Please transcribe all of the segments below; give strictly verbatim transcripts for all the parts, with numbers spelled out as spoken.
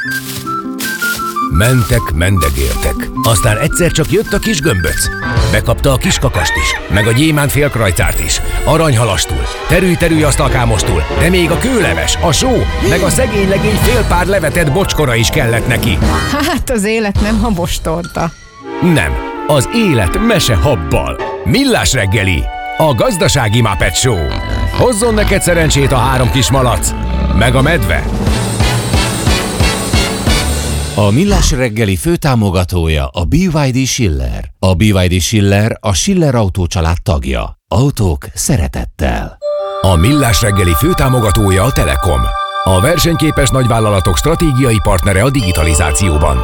Mentek, mendegéltek. Aztán egyszer csak jött a kis gömböc. Bekapta a kis kakast is, meg a gyémánt félkrajcárt is, aranyhalastul, terű-terű asztalkámostul, de még a kőleves, a só, meg a szegény legény fél pár levetett bocskora is kellett neki. Hát az élet nem habostorta. Nem, az élet mese habbal. Millás reggeli, a gazdasági Muppet Show. Hozzon neked szerencsét a három kis malac, meg a medve. A Millás reggeli főtámogatója a bé vé dé Schiller. A bé vé dé Schiller a Schiller Autó család tagja. Autók szeretettel. A Millás reggeli főtámogatója a Telekom. A versenyképes nagyvállalatok stratégiai partnere a digitalizációban.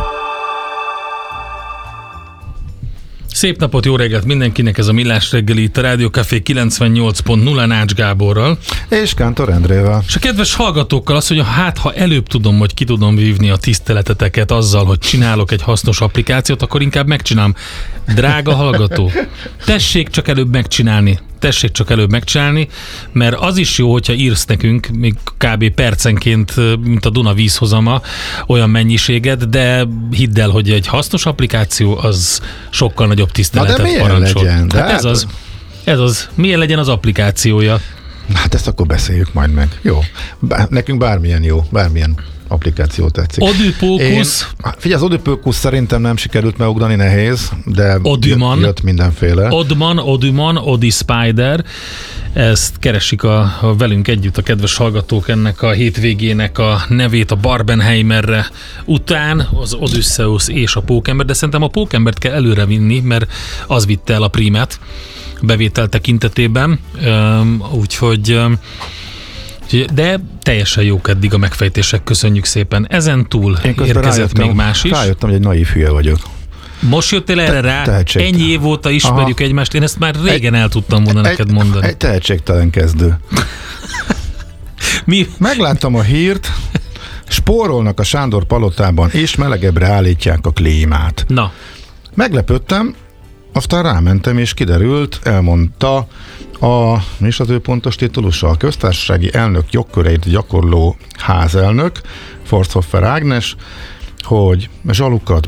Szép napot, jó reggelt mindenkinek, ez a Millás reggeli itt a Rádió Café kilencvennyolc pont nulla Nács Gáborral. És Kántor Endrével. És a kedves hallgatókkal azt, hogy hát ha előbb tudom, hogy ki tudom vívni a tiszteleteteket azzal, hogy csinálok egy hasznos applikációt, akkor inkább megcsinálom. Drága hallgató, tessék csak előbb megcsinálni. Tessék csak előbb megcsinálni, mert az is jó, hogyha írsz nekünk, még kb. Percenként, mint a Duna vízhozama, olyan mennyiséget, de hidd el, hogy egy hasznos applikáció az sokkal nagyobb tiszteletet de parancsol. Legyen? De hát ez az, ez az. Milyen legyen az applikációja? Hát ezt akkor beszéljük majd meg. Jó. Bár, nekünk bármilyen jó, bármilyen applikáció tetszik. Odüpókusz. Figyelj, az Odüpókusz szerintem nem sikerült megugrani, nehéz, de Odüman. jött, jött mindenféle. Odman, Odüman, Odispider. Ezt keresik a, a velünk együtt a kedves hallgatók ennek a hétvégének a nevét a Barbenheimerre után, az Odysseus és a Pókember, de szerintem a Pókembert kell előre vinni, mert az vitte el a prímet bevétel tekintetében, úgyhogy de teljesen jók eddig a megfejtések, köszönjük szépen. Ezen túl érkezett még más is. Rájöttem, hogy egy naív hülye vagyok. Most jöttél erre Te- rá? tehetségtelen. Ennyi év óta ismerjük Aha. egymást, én ezt már régen egy, el tudtam volna neked egy, mondani. Egy tehetségtelen kezdő. Mi? Megláttam a hírt, spórolnak a Sándor palotában, és melegebbre állítják a klímát. Na. Meglepődtem, aztán rámentem, és kiderült, elmondta a, mi is az ő pontos titulusa, a köztársasági elnök jogköreit gyakorló házelnök, Forsthoffer Ágnes, hogy zsalukat,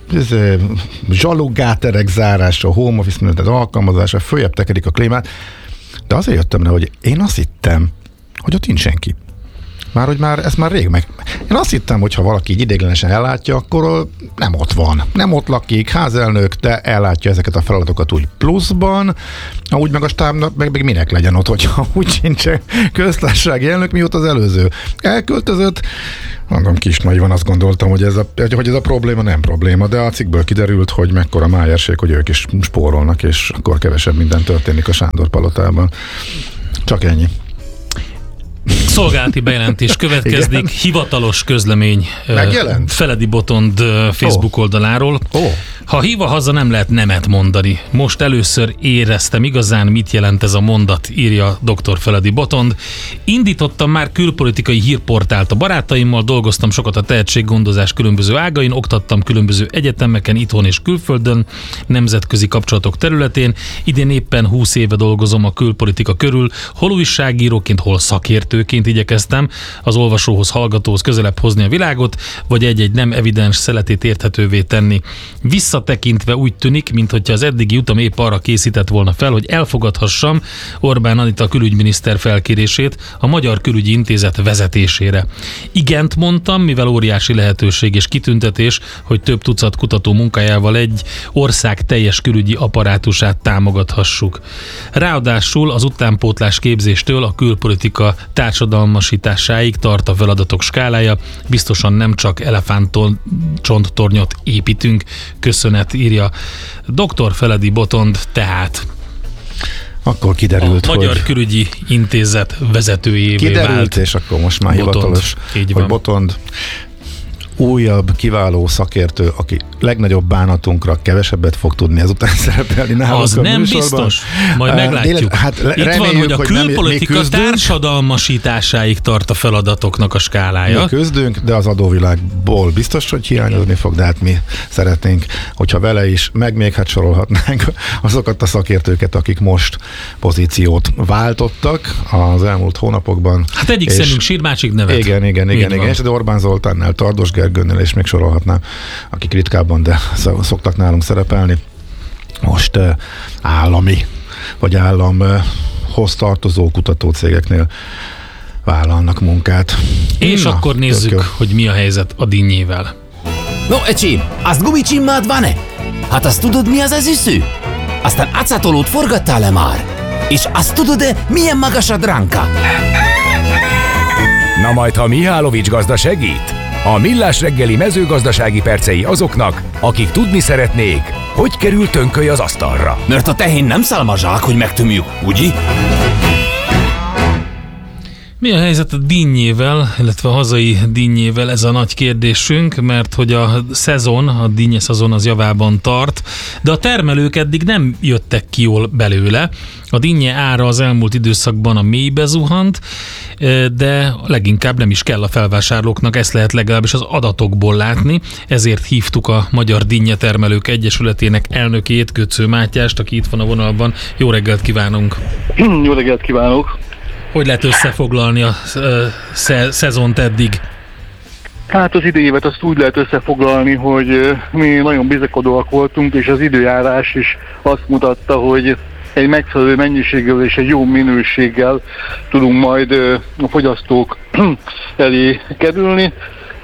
zsaluggáterek zárása, home office művelet alkalmazása, följebb tekerik a klímát, de azért jöttem rá, hogy én azt hittem, hogy ott nincs senki. Már, hogy már, ez már rég meg... Én azt hittem, hogy ha valaki így ideiglenesen ellátja, akkor nem ott van. Nem ott lakik, házelnök, de ellátja ezeket a feladatokat úgy pluszban, úgy meg a stábnak, meg, meg minek legyen ott, hogyha úgy sincsen köztársasági elnök, mióta az előző elköltözött. Mondom, kis nagy van, azt gondoltam, hogy ez, a, hogy ez a probléma nem probléma, de a cikkből kiderült, hogy mekkora májerség, hogy ők is spórolnak, és akkor kevesebb minden történik a Sándor palotában. Csak ennyi. Szolgálati bejelentés következik, igen. Hivatalos közlemény megjelent? Feledi Botond Facebook oh. oldaláról. Oh. Ha híva haza, nem lehet nemet mondani. Most először éreztem igazán, mit jelent ez a mondat, írja dr. Feledi Botond. Indítottam már külpolitikai hírportált a barátaimmal, dolgoztam sokat a tehetséggondozás különböző ágain, oktattam különböző egyetemeken, itthon és külföldön, nemzetközi kapcsolatok területén. Idén éppen húsz éve dolgozom a külpolitika körül, hol újságíróként, hol szakértőként igyekeztem az olvasóhoz, hallgatóhoz közelebb hozni a világot, vagy egy-egy nem evidens szeletét érthetővé tenni. Visszatekintve úgy tűnik, mintha az eddigi utam épp arra készített volna fel, hogy elfogadhassam Orbán Anita külügyminiszter felkérését a Magyar Külügyi Intézet vezetésére. Igent mondtam, mivel óriási lehetőség és kitüntetés, hogy több tucat kutató munkájával egy ország teljes külügyi apparátusát támogathassuk. Ráadásul az utánpótlás képzéstől a külpolitika társadalmasításáig tart a feladatok skálája, biztosan nem csak elefántcsonttornyot építünk. Köszönet, írja dr. Feledi Botond, tehát akkor kiderült, a Magyar hogy Külügyi Intézet vezetőjévé kiderült, vált. És akkor most már Botond. hivatalos, Így hogy van. Botond újabb, kiváló szakértő, aki legnagyobb bánatunkra kevesebbet fog tudni ezután szerepelni nálunk Az a nem műsorban. biztos. Majd meglátjuk. Hát Itt van, hogy a külpolitika társadalmasításáig tart a feladatoknak a skálája. Mi küzdünk, de az adóvilágból biztos, hogy hiányozni fog, de hát mi szeretnénk, hogyha vele is, meg még hát sorolhatnánk azokat a szakértőket, akik most pozíciót váltottak az elmúlt hónapokban. Hát egyik szemünk sír, másik nevet. Igen, igen, igen, igen. És de Orbán Zoltánnál, Tardos Gergőnél, és még sorolhatnám, akik ritkábban, de szoktak nálunk szerepelni. Most uh, állami, vagy államhoz tartozó kutatócégeknél vállalnak munkát. És Na, akkor nézzük, hogy mi a helyzet a dinnyével. No, öcsém, azt gumicsimmád van-e? Hát azt tudod, mi az az üsző? Aztán acatolót forgattál-e már? És azt tudod-e, milyen magas a dránka? Na majd, ha Mihálovics gazda segít? A Millás reggeli mezőgazdasági percei azoknak, akik tudni szeretnék, hogy kerül tönköly az asztalra. Mert a tehén nem szálmazsák, hogy megtömjük, ugye? Mi a helyzet a dinnyével, illetve a hazai dinnyével, ez a nagy kérdésünk, mert hogy a szezon, a dinnye szezon az javában tart, de a termelők eddig nem jöttek ki jól belőle. A dinnye ára az elmúlt időszakban a mélybe zuhant, de leginkább nem is kell a felvásárlóknak, ezt lehet legalábbis az adatokból látni, ezért hívtuk a Magyar Dinnye Termelők Egyesületének elnökét, Götző Mátyást, aki itt van a vonalban. Jó reggelt kívánunk! Jó reggelt kívánok! Hogy lehet összefoglalni a sze- szezont eddig? Hát az idei évet azt úgy lehet összefoglalni, hogy mi nagyon bizakodóak voltunk, és az időjárás is azt mutatta, hogy egy megfelelő mennyiséggel és egy jó minőséggel tudunk majd a fogyasztók elé kerülni,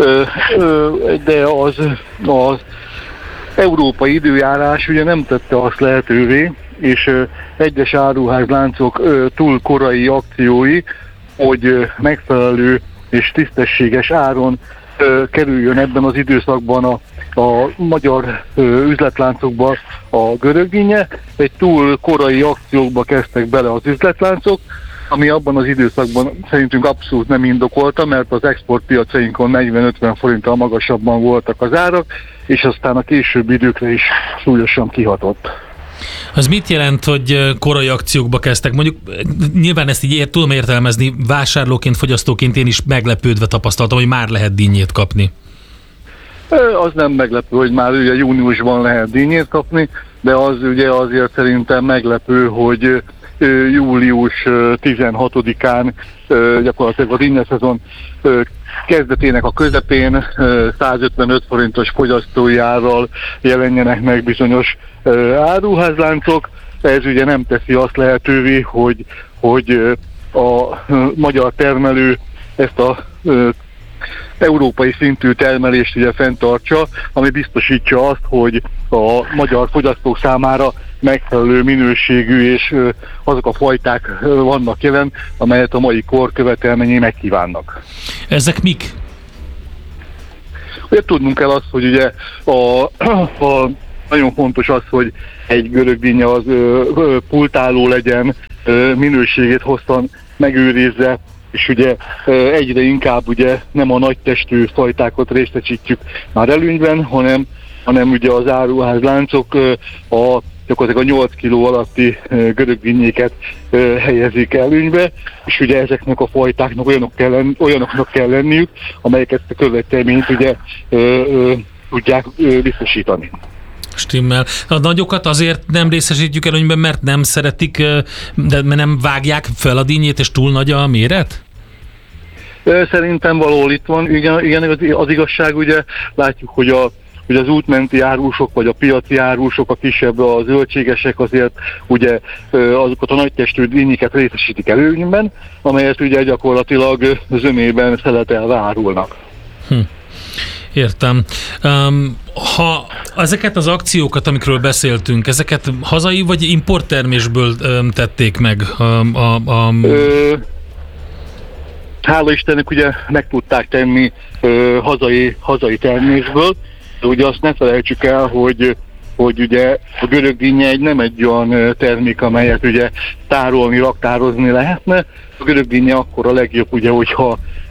de az, az európai időjárás ugye nem tette azt lehetővé, és egyes áruházláncok túl korai akciói, hogy megfelelő és tisztességes áron kerüljön ebben az időszakban a, a magyar üzletláncokba a görögdinnye. Egy túl korai akciókba kezdtek bele az üzletláncok, ami abban az időszakban szerintünk abszolút nem indokolta, mert az exportpiacainkon negyven-ötven forinttal magasabban voltak az árak, és aztán a későbbi időkre is súlyosan kihatott. Az mit jelent, hogy korai akciókba kezdtek? Mondjuk nyilván ezt így ért, tudom értelmezni, vásárlóként, fogyasztóként én is meglepődve tapasztaltam, hogy már lehet dinnyét kapni. Az nem meglepő, hogy már ugye júniusban lehet dinnyét kapni, de az ugye azért szerintem meglepő, hogy július tizenhatodikán gyakorlatilag a dinnye szezon kezdetének a közepén százötvenöt forintos fogyasztói árral jelenjenek meg bizonyos áruházláncok. Ez ugye nem teszi azt lehetővé, hogy, hogy a magyar termelő ezt a európai szintű termelést ugye fenntartsa, ami biztosítja azt, hogy a magyar fogyasztók számára megfelelő minőségű és azok a fajták vannak jelen, amelyet a mai kor követelményei megkívánnak. Ezek mik? Ugye tudnunk kell azt, hogy ugye a, a, nagyon fontos az, hogy egy görög dinnye az ö, ö, pultáló legyen, ö, minőségét hosszan megőrizze, és ugye egyre inkább ugye nem a nagy testű fajtákat részesítjük már előnyben, hanem, hanem ugye az áruházláncok a gyakorlatilag a nyolc kiló alatti görög dinnyéket helyezik előnybe, és ugye ezeknek a fajtáknak olyanok kell lenni, olyanoknak kell lenniük, amelyek ezt a követelményt ugye ö, ö, tudják ö, biztosítani. Stimmel. A nagyokat azért nem részesítjük előnyben, mert nem szeretik, de mert nem vágják fel a dinnyét, és túl nagy a méret? Szerintem valahol itt van, igen, igen az igazság, ugye látjuk, hogy a hogy az útmenti árusok, vagy a piaci árusok, a kisebb, a zöldségesek azért ugye azokat a nagytestű dinnyéket részesítik előnyben, amelyet ugye gyakorlatilag zömében szeletelve árulnak. Hm. Értem. Um, ha ezeket az akciókat, amikről beszéltünk, ezeket hazai vagy importtermésből um, tették meg? Um, a, a... Ö, hála Istennek ugye meg tudták tenni ö, hazai, hazai termésből, de ugye azt ne felejtsük el, hogy hogy ugye a görög dinnye egy nem egy olyan termék, amelyet ugye tárolni, raktározni lehetne. A görög dinnye akkor a legjobb, ugye, hogyha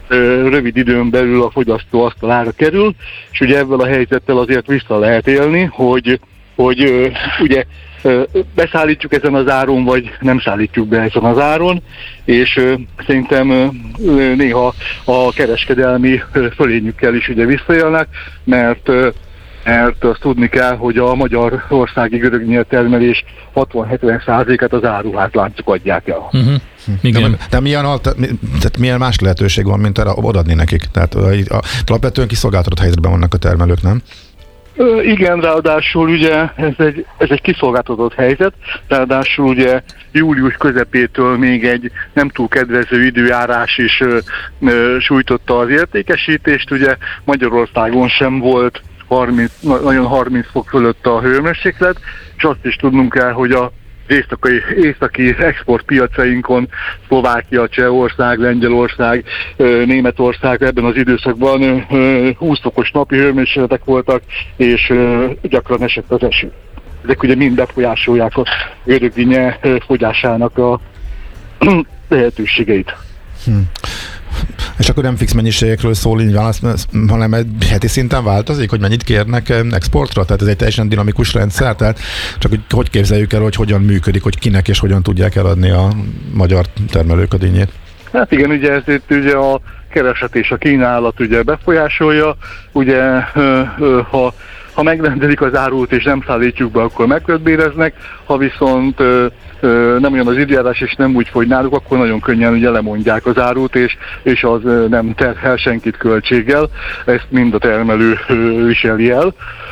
rövid időn belül a fogyasztó asztalára kerül, és ugye ezzel a helyzettel azért vissza lehet élni, hogy, hogy ugye beszállítjuk ezen az áron, vagy nem szállítjuk be ezen az áron, és szerintem néha a kereskedelmi fölényükkel is ugye visszaélnek, mert mert azt tudni kell, hogy a magyarországi görögnyeltermelés hatvan-hetven százalékát az áruházláncok adják el. Uh-huh. Igen. De, de milyen, alta, tehát milyen más lehetőség van, mint erre odaadni nekik? Tehát alapvetően kiszolgáltatott helyzetben vannak a termelők, nem? Igen, ráadásul ugye ez egy, ez egy kiszolgáltatott helyzet, ráadásul ugye július közepétől még egy nem túl kedvező időjárás is ö, ö, sújtotta az értékesítést, ugye Magyarországon sem volt harminc, nagyon harminc fok fölött a hőmérséklet, és azt is tudnunk kell, hogy a északi, északi exportpiacainkon Szlovákia, Csehország, Lengyelország, Németország ebben az időszakban húsz fokos napi hőmérsékletek voltak, és gyakran esett az eső. Ezek ugye mind befolyásolják a görögdínnye fogyásának a lehetőségeit. Hm. És akkor nem fix mennyiségekről szól, így van, hanem egy heti szinten változik, hogy mennyit kérnek exportra? Tehát ez egy teljesen dinamikus rendszer, tehát csak hogy, hogy képzeljük el, hogy hogyan működik, hogy kinek és hogyan tudják eladni a magyar termelők a dinnyét? Hát igen, ugye ez itt ugye a kereset és a kínálat ugye befolyásolja, ugye ha Ha megrendelik az árut és nem szállítjuk be, akkor megkötbéreznek, ha viszont ö, ö, nem olyan az időjárás és nem úgy fogy náluk, akkor nagyon könnyen ugye lemondják az árut, és, és az ö, nem terhel senkit költséggel, ezt mind a termelő ö, viseli el.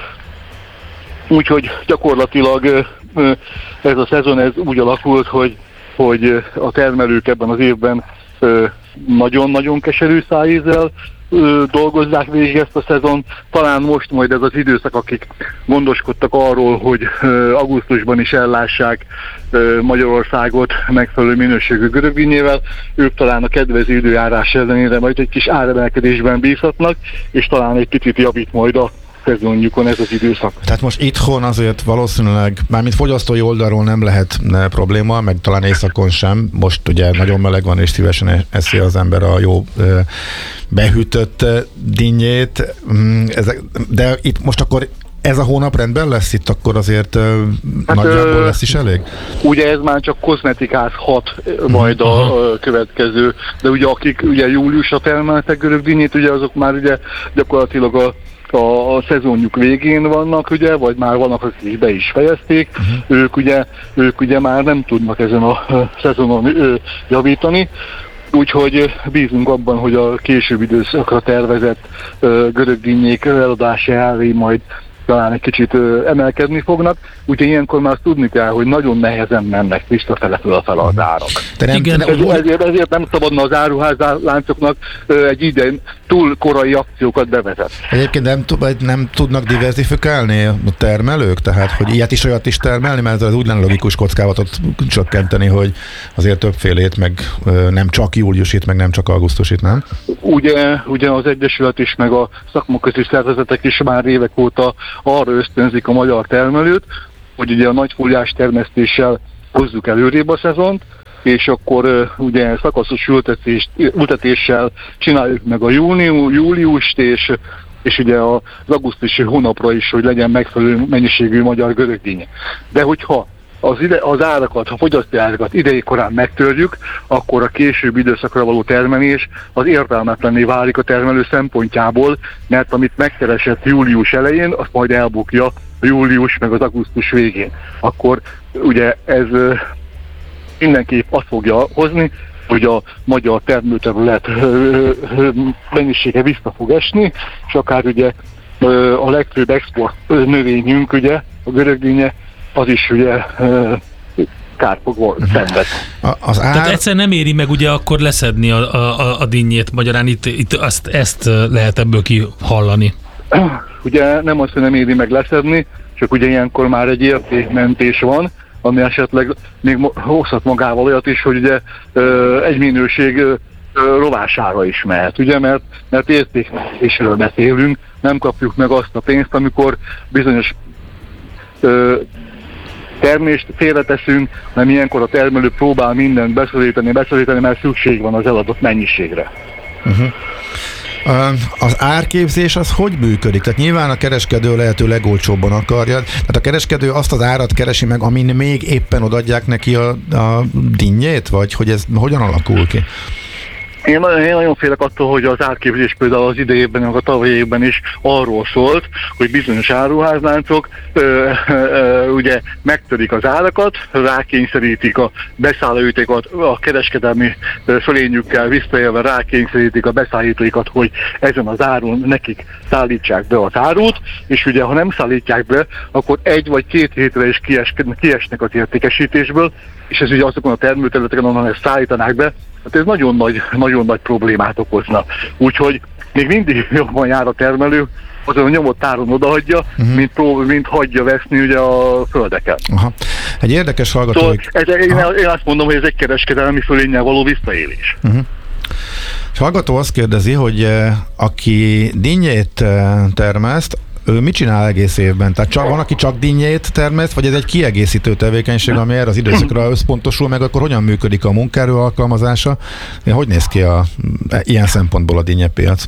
Úgyhogy gyakorlatilag ö, ö, ez a szezon ez úgy alakult, hogy, hogy a termelők ebben az évben ö, nagyon-nagyon keserű szájízzel dolgozzák végig ezt a szezon. Talán most majd ez az időszak, akik gondoskodtak arról, hogy augusztusban is ellássák Magyarországot megfelelő minőségű görögdínyével, ők talán a kedvező időjárás ellenére majd egy kis áremelkedésben bízhatnak, és talán egy picit javít majd a szezonjukon ez az időszak. Tehát most itthon azért valószínűleg, mármint fogyasztói oldalról nem lehet ne, probléma, meg talán északon sem. Most ugye nagyon meleg van, és szívesen eszi az ember a jó ö, behűtött dinnyét. De itt most akkor ez a hónap rendben lesz itt, akkor azért ö, hát, nagyjából lesz is elég? Ugye ez már csak kozmetikázhat majd a, a következő, de ugye akik ugye júliusra termeltek görögdínyét, ugye azok már ugye gyakorlatilag a a szezonjuk végén vannak, ugye, vagy már vannak, akik be is fejezték, uh-huh. ők, ugye, ők ugye már nem tudnak ezen a szezonon ö, javítani, úgyhogy bízunk abban, hogy a később időszakra tervezett ö, görögdínnyék eladási árai majd talán egy kicsit ö, emelkedni fognak, úgyhogy ilyenkor már azt tudni kell, hogy nagyon nehezen mennek visszafele föl a fel az árak. De nem, Igen, nem, Ez, ezért, ezért nem szabadna az áruházláncoknak ö, egy idén túl korai akciókat bevezet. Egyébként nem, nem tudnak diversifikálni a termelők, tehát hogy ilyet is olyat is termelni, mert ez úgy lenne logikus kockázatot csökkenteni, hogy azért többfélét, meg nem csak júliusit, meg nem csak augusztusit, nem? Ugye, ugye az Egyesület is, meg a szakmaközi szervezetek is már évek óta arra ösztönzik a magyar termelőt, hogy ugye a nagyfóliás termesztéssel hozzuk előrébb a szezont, és akkor uh, ugye szakaszos ültetést, ültetéssel csináljuk meg a júniu, júliust, és, és ugye az augusztusi hónapra is, hogy legyen megfelelő mennyiségű magyar görögdíny. De hogyha az, ide, az árakat, a fogyasztói árakat idei korán megtörjük, akkor a később időszakra való termelés az értelmetlenné válik a termelő szempontjából, mert amit megkeresett július elején, azt majd elbukja a július meg az augusztus végén. Akkor ugye ez mindenképp azt fogja hozni, hogy a magyar termőterület mennyisége vissza fog esni, és akár ugye a legfőbb export növényünk, ugye, a görögdínnye, az is ugye kárt fog szenvedni. Az ár... Tehát egyszer nem éri meg ugye akkor leszedni a, a, a dinnyét, magyarán itt, itt azt, ezt lehet ebből kihallani. Ugye nem azt, hogy nem éri meg leszedni, csak ugye ilyenkor már egy értékmentés van, ami esetleg még hozhat magával olyat is, hogy ugye egy minőség rovására is mehet, ugye, mert, mert értékmentésről beszélünk, nem kapjuk meg azt a pénzt, amikor bizonyos ö, termést félreteszünk, mert ilyenkor a termelő próbál mindent beszorítani, beszorítani, mert szükség van az eladott mennyiségre. Uh-huh. Az árképzés az hogy működik? Tehát nyilván a kereskedő lehető legolcsóbban akarja. Tehát a kereskedő azt az árat keresi meg, amin még éppen odaadják neki a, a dinnyét, vagy hogy ez hogyan alakul ki? Én nagyon, én nagyon félek attól, hogy az árképzés például az idejében, meg a tavalyi évben is arról szólt, hogy bizonyos áruházláncok ö, ö, ugye megtörik az árakat, rákényszerítik a beszállítóikat, a kereskedelmi fölényükkel visszaélve rákényszerítik a beszállítóikat, hogy ezen az áron nekik szállítsák be az árut, és ugye ha nem szállítják be, akkor egy vagy két hétre is kies, kiesnek az értékesítésből, és ez ugye azokon a termőterületeken, onnan ezt szállítanák be, hát ez nagyon nagy, nagyon nagy problémát okozna. Úgyhogy még mindig jobban jár a termelő, azon a nyomott áron odaadja, uh-huh. mint, prób- mint hagyja veszni ugye a földeken. Aha. Egy érdekes hallgató... Szóval ez, én, én azt mondom, hogy ez egy kereskedelmi fölénnyel való visszaélés. Uh-huh. És hallgató azt kérdezi, hogy eh, aki dinnyét eh, termeszt, ő mit csinál egész évben? Tehát csak, van, aki csak dinnyét termeszt, vagy ez egy kiegészítő tevékenység, ami erre az időszakra összpontosul, meg akkor hogyan működik a munkaerő alkalmazása? Hogy néz ki a, ilyen szempontból a dinnyepiac?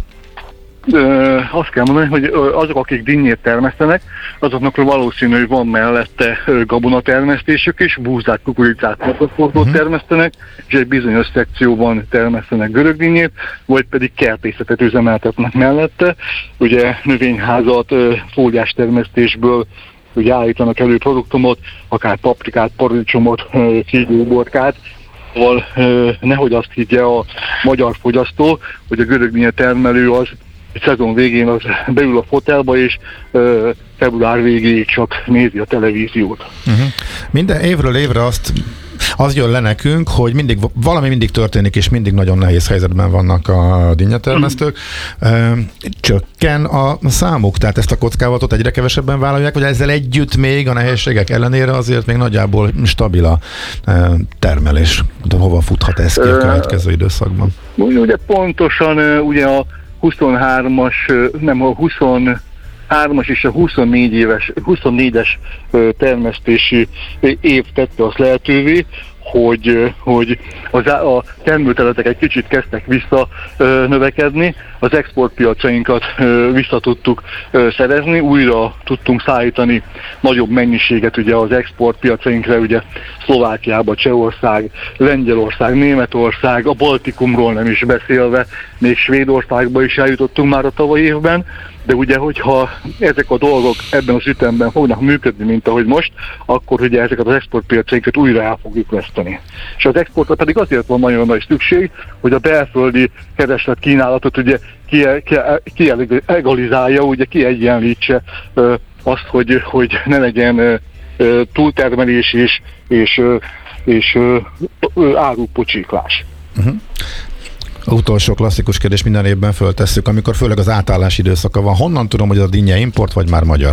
Ö, azt kell mondani, hogy azok, akik dinnyét termesztenek, azoknak valószínű, hogy van mellette gabonatermesztésük is, búzát, kukoricát, makaszportot uh-huh. termesztenek, és egy bizonyos szekcióban termesztenek görögdinnyét, vagy pedig kertészetet üzemeltetnek mellette. Ugye növényházat, fóliás termesztésből ugye állítanak elő produktumot, akár paprikát, paradicsomot, kígyóborkát, szóval nehogy azt higgye a magyar fogyasztó, hogy a görögdinnye termelő az egy szezon végén az beül a fotelba, és ö, február végéig csak nézi a televíziót. Uh-huh. Minden évről évre azt, az jön le nekünk, hogy mindig, valami mindig történik, és mindig nagyon nehéz helyzetben vannak a dinnyetermesztők. Uh-huh. Csökken a számuk, tehát ezt a kockázatot egyre kevesebben vállalják, vagy ezzel együtt még a nehézségek ellenére azért még nagyjából stabil a termelés. De hova futhat ez ki a következő időszakban? Ugye pontosan ugye a huszonhármas, nem a huszonhármas és a huszonnégy éves, huszonnégyes termesztési év tette azt lehetővé, hogy, hogy az, a termőterületek egy kicsit kezdtek vissza ö, növekedni, az exportpiacainkat ö, vissza tudtuk ö, szerezni, újra tudtunk szállítani nagyobb mennyiséget ugye az exportpiacainkra, ugye Szlovákiába, Csehország, Lengyelország, Németország, a Baltikumról nem is beszélve, még Svédországba is eljutottunk már a tavalyi évben, de ugye, hogyha ezek a dolgok ebben az ütemben fognak működni, mint ahogy most, akkor ugye ezeket az exportpiacainkat újra el fogjuk veszteni. És az exportra pedig azért van nagyon nagy szükség, hogy a belföldi kereslet kínálatot ugye kiegalizálja, ugye kiegyenlítse ö, azt, hogy, hogy ne legyen ö, túltermelés és, és, és ö, ö, árupocsiklás. Uh-huh. A utolsó klasszikus kérdés minden évben föltesszük, amikor főleg az átállás időszaka van. Honnan tudom, hogy a dinnye import, vagy már magyar?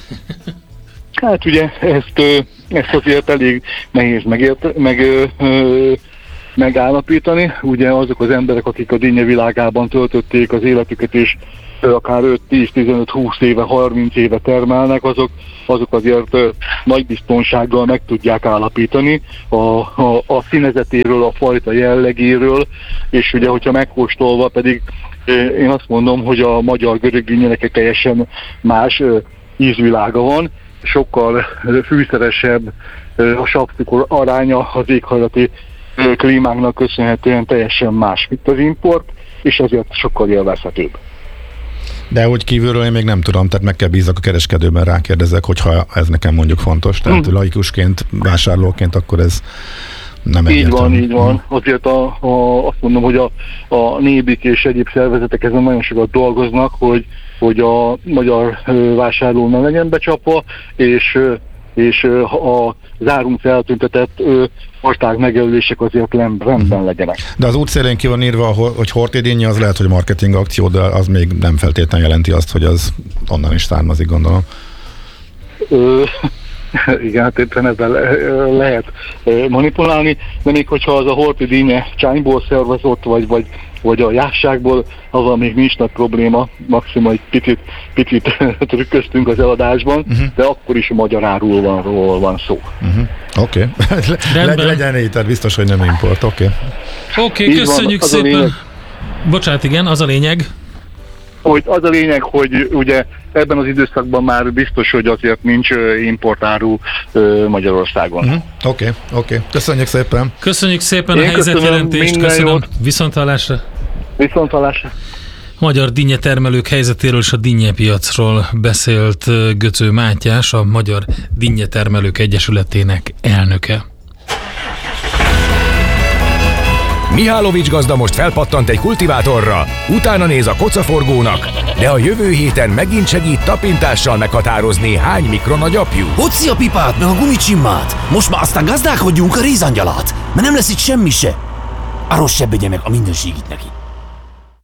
Hát ugye ezt, ezt azért elég nehéz megért, meg, ö, megállapítani. Ugye azok az emberek, akik a dinnye világában töltötték az életüket, és akár öt, tíz, tizenöt, húsz éve, harminc éve termelnek, azok, azok azért ö, nagy biztonsággal meg tudják állapítani a, a, a színezetéről, a fajta jellegéről, és ugye, hogyha megkóstolva pedig ö, én azt mondom, hogy a magyar görögdinnyenek egy teljesen más ö, ízvilága van, sokkal ö, fűszeresebb, ö, a savcukor aránya az éghajlati ö, klímánknak köszönhetően teljesen más, mint az import, és ezért sokkal élvezhetőbb. De úgy kívülről én még nem tudom, tehát meg kell bízzak a kereskedőben, rákérdezek, hogyha ez nekem mondjuk fontos, tehát hmm. laikusként, vásárlóként, akkor ez nem így egyértelmű. Van, így van. Azért a, a, azt mondom, hogy a, a nébik és egyéb szervezetek ezen nagyon sokat dolgoznak, hogy, hogy a magyar vásárló ne legyen becsapva, és és a zárunk feltüntetett ország megjelölések azért rendben legyenek. De az útszélén ki van írva, hogy hortédinnye, az lehet, hogy marketing akció, de az még nem feltétlenül jelenti azt, hogy az onnan is származik, gondolom. Ö, igen, hát éppen ezzel lehet manipulálni, de még hogyha az a hortédinnye csányból szervezott, vagy, vagy, vagy a jásságból, azzal még nincs nagy probléma, maximum egy picit, picit trükköztünk az eladásban, uh-huh. de akkor is magyar áruról van szó. Uh-huh. Oké, okay. Le, legyen így, tehát biztos, hogy nem import, oké. Okay. Oké, okay, köszönjük van, szépen! Bocsánat, igen, az a lényeg. Hogy az a lényeg, hogy ugye ebben az időszakban már biztos, hogy azért nincs ö, importáru ö, Magyarországon. Oké, uh-huh. oké. Okay, okay. Köszönjük szépen. Köszönjük szépen Én a helyzetjelentést, köszönöm, köszönöm. jót. Viszonthallásra. Viszonthallásra. Magyar dinnyetermelők helyzetéről és a dinnyepiacról beszélt Göcő Mátyás, a Magyar Dinnyetermelők Egyesületének elnöke. Mihálovics gazda most felpattant egy kultivátorra, utána néz a kocaforgónak, de a jövő héten megint segít tapintással meghatározni, hány mikron a gyapjú. Hocsi a pipát, meg a gumicsimmát! Most már aztán gazdálkodjunk a rézangyalát, mert nem lesz itt semmi se. Arról se begye meg a mindenségit neki.